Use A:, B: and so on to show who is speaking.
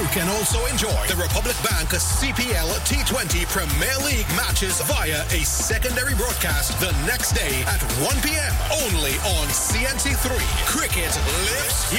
A: can also enjoy the Republic Bank CPL T20 Premier League matches via a secondary broadcast the next day at 1 p.m. only on CNC3. Cricket lives